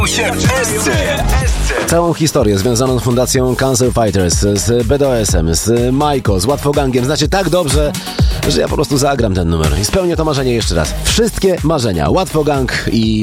Całą historię związaną z fundacją Cancer Fighters, z BDS-em, z Majko, z Łatwogangiem znacie tak dobrze, że ja po prostu zagram ten numer i spełnię to marzenie jeszcze raz. Wszystkie marzenia. Łatwogang i